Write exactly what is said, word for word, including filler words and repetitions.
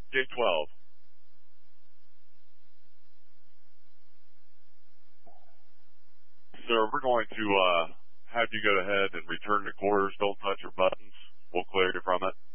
J twelve. Sir, we're going to uh, have you go ahead and return to quarters. Don't touch your buttons. We'll clear you from it.